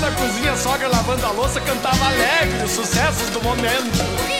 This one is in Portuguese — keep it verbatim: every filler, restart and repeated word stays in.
na cozinha, a sogra lavando a louça cantava alegre os sucessos do momento.